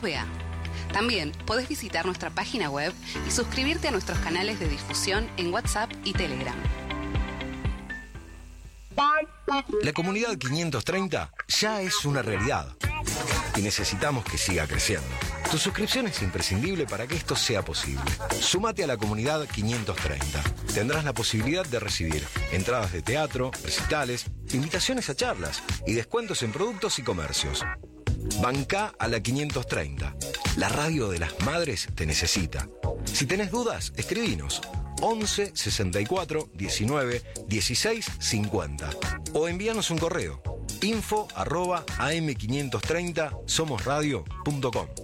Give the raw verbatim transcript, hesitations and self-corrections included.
vea. También podés visitar nuestra página web y suscribirte a nuestros canales de difusión en WhatsApp y Telegram. La comunidad quinientos treinta ya es una realidad y necesitamos que siga creciendo. Tu suscripción es imprescindible para que esto sea posible. Sumate a la comunidad quinientos treinta. Tendrás la posibilidad de recibir entradas de teatro, recitales, invitaciones a charlas y descuentos en productos y comercios. Bancá a la quinientos treinta. La radio de las madres te necesita. Si tenés dudas, escribinos once sesenta y cuatro diecinueve dieciséis cincuenta o envíanos un correo info arroba am quinientos treinta somosradio punto com.